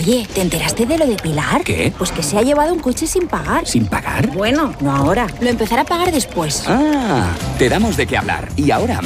Oye, ¿te enteraste de lo de Pilar? ¿Qué? Pues que se ha llevado un coche sin pagar. ¿Sin pagar? Bueno, no ahora. Lo empezará a pagar después. Ah, te damos de qué hablar. Y ahora